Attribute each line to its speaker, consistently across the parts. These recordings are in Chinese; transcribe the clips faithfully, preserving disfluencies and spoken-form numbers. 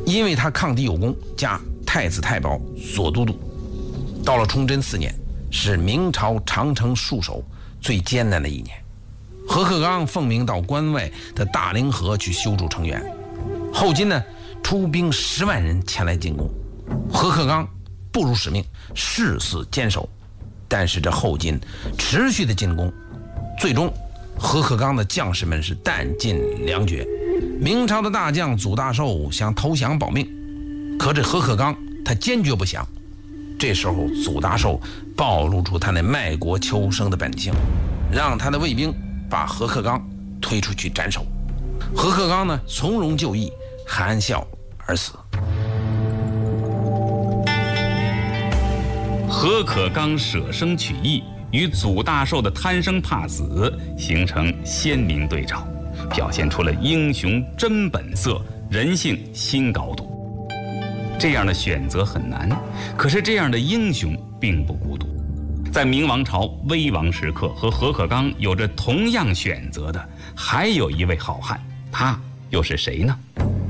Speaker 1: 因为他抗敌有功，加太子太保左都督。到了崇祯四年，是明朝长城戍守最艰难的一年。何克刚奉命到关外的大凌河去修筑城垣，后金呢出兵十万人前来进攻。何克刚不辱使命，誓死坚守。但是这后金持续的进攻，最终何克刚的将士们是弹尽粮绝。明朝的大将祖大寿想投降保命，可这何克刚他坚决不降。这时候祖大寿暴露出他那卖国求生的本性，让他的卫兵把何克刚推出去斩首。何克刚呢从容就义，含笑而死。
Speaker 2: 何克刚舍生取义，与祖大寿的贪生怕死形成鲜明对照，表现出了英雄真本色、人性新高度。这样的选择很难，可是这样的英雄并不孤独。在明王朝危亡时刻，和何克刚有着同样选择的还有一位好汉，他又是谁呢？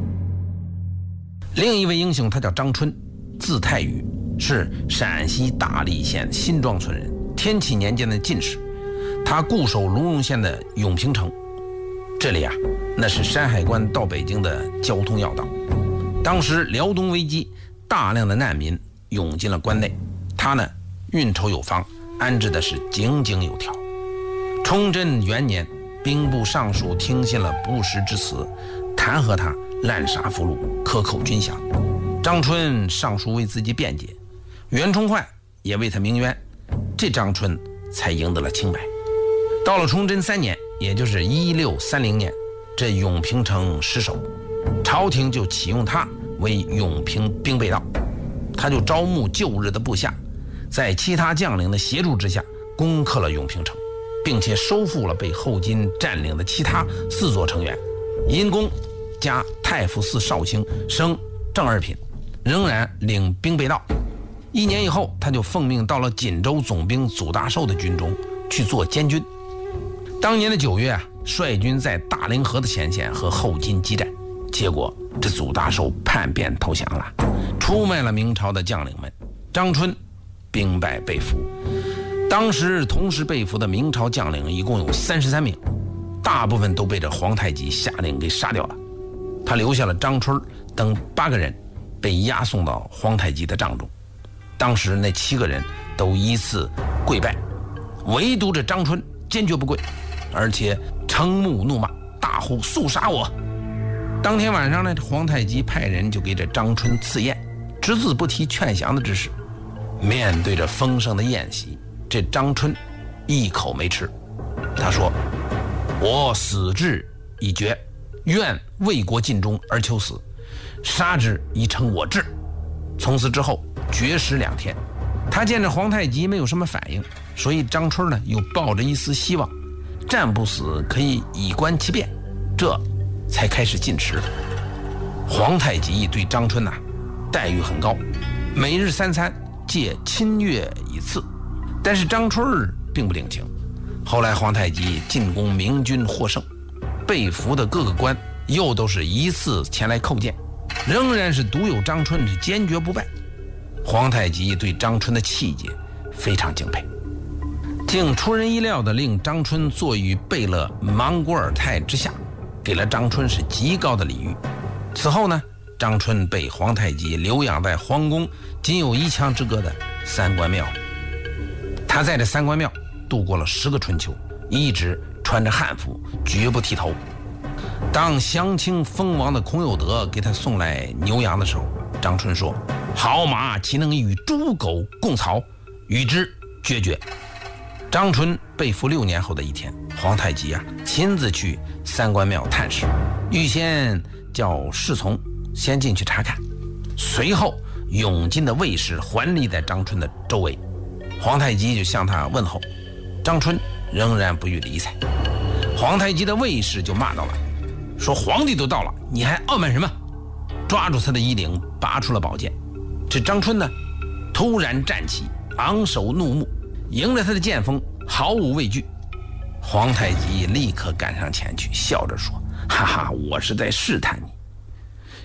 Speaker 1: 另一位英雄他叫张春，字太宇，是陕西大荔县新庄村人，天启年间的进士。他固守隆荣县的永平城，这里啊那是山海关到北京的交通要道。当时辽东危机，大量的难民涌进了关内，他呢运筹有方，安置的是井井有条。崇祯元年，兵部尚书听信了不实之词，弹劾他滥杀俘虏，克扣军饷。张春上书为自己辩解，袁崇焕也为他鸣冤，这张春才赢得了清白。到了崇祯三年，也就是一六三零年，这永平城失守，朝廷就启用他为永平兵备道。他就招募旧日的部下，在其他将领的协助之下攻克了永平城，并且收复了被后金占领的其他四座城垣。因功加太傅寺少卿，升正二品，仍然领兵备道。一年以后，他就奉命到了锦州总兵祖大寿的军中去做监军。当年的九月啊，率军在大凌河的前线和后金激战，结果这祖大寿叛变投降了，出卖了明朝的将领们。张春兵败被俘。当时同时被俘的明朝将领一共有三十三名，大部分都被这皇太极下令给杀掉了。他留下了张春等八个人被押送到皇太极的帐中。当时那七个人都依次跪拜，唯独这张春坚决不跪，而且瞠目怒骂，大呼速杀我。当天晚上呢，皇太极派人就给这张春赐宴，只字不提劝降的之事。面对着丰盛的宴席，这张春一口没吃。他说：我死志已决，愿为国尽忠而求死，杀之以成我志。从此之后绝食两天。他见着皇太极没有什么反应，所以张春呢又抱着一丝希望，战不死可以以观其变，这才开始进食。皇太极对张春呐、啊、待遇很高，每日三餐借亲阅一次，但是张春并不领情。后来皇太极进攻明军获胜，被俘的各个官又都是一次前来叩见，仍然是独有张春是坚决不败。皇太极对张春的气节非常敬佩，竟出人意料的令张春坐于贝勒莽古尔泰之下，给了张春是极高的礼遇。此后呢，张春被皇太极留养在皇宫仅有一墙之隔的三官庙。他在这三官庙度过了十个春秋，一直穿着汉服，绝不剃头。当降清封王的孔有德给他送来牛羊的时候，张春说：好马岂能与猪狗共草，与之决绝。张春被俘六年后的一天，皇太极啊亲自去三官庙探视，预先叫侍从先进去查看，随后涌进的卫士环立在张春的周围。皇太极就向他问候，张春仍然不予理睬。皇太极的卫士就骂到了，说皇帝都到了，你还傲慢什么？抓住他的衣领，拔出了宝剑。这张春呢突然站起，昂首怒目，迎着他的剑锋，毫无畏惧。皇太极立刻赶上前去，笑着说：哈哈，我是在试探你。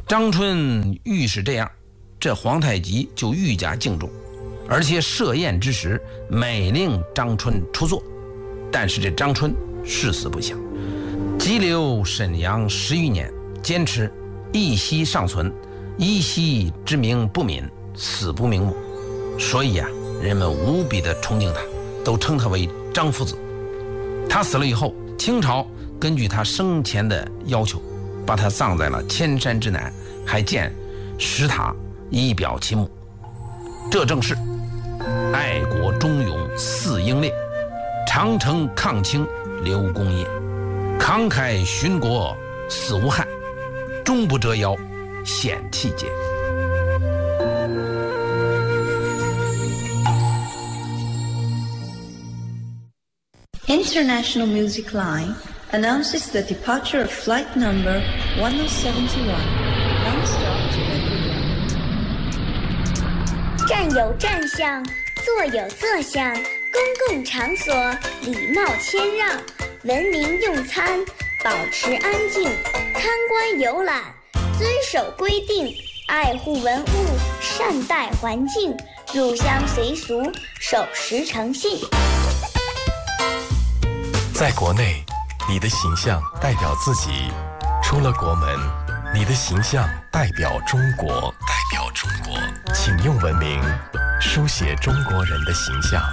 Speaker 1: 张春愈是这样，这皇太极就愈加敬重，而且设宴之时每令张春出座。但是这张春誓死不降，急留沈阳十余年，坚持一息尚存，一息之名不泯，死不瞑目。所以啊，人们无比的崇敬他，都称他为张夫子。他死了以后，清朝根据他生前的要求，把他葬在了千山之南，还建石塔以表其墓。这正是爱国忠勇四英烈，长城抗清刘公业，慷慨殉国死无憾，终不折腰显气节。
Speaker 3: International Music Line announces the departure of flight number one oh seven one, non-stop to Beijing.
Speaker 4: 站有站相，坐有坐相，公共场所礼貌谦让，文明用餐，保持安静，参观游览，遵守规定，爱护文物，善待环境，入乡随俗，守时诚信。
Speaker 5: 在国内，你的形象代表自己；出了国门，你的形象代表中国。代表中国，请用文明书写中国人的形象。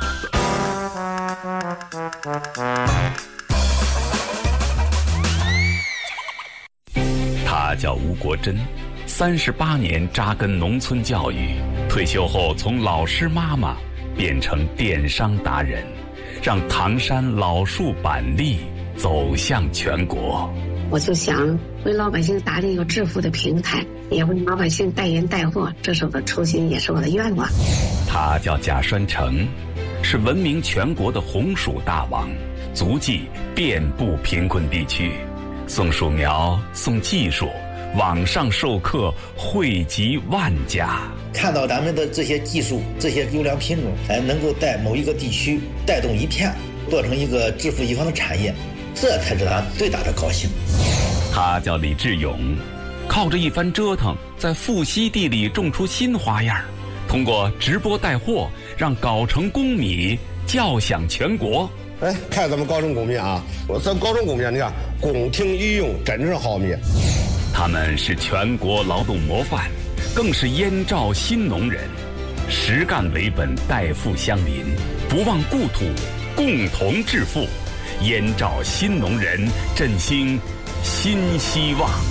Speaker 2: 他叫吴国珍，三十八年扎根农村教育，退休后从老师妈妈变成电商达人，让唐山老树板栗走向全国。
Speaker 6: 我就想为老百姓打理一个致富的平台，也为老百姓代言带货，这是我的初心，也是我的愿望。
Speaker 2: 他叫贾栓成，是闻名全国的红薯大王，足迹遍布贫困地区，送薯苗，送技术，网上授课惠及万家。
Speaker 7: 看到咱们的这些技术，这些优良品种，哎，能够在某一个地区带动一片，做成一个致富一方的产业，这才是他最大的高兴。
Speaker 2: 他叫李志勇，靠着一番折腾，在富硒地里种出新花样，通过直播带货，让藁城公米叫响全国。
Speaker 8: 哎，看咱们藁城公米啊，我咱藁城公米，你看宫廷御用，真正好米。
Speaker 2: 他们是全国劳动模范，更是燕赵新农人，实干为本，代富乡邻，不忘故土，共同致富。燕赵新农人振兴新希望。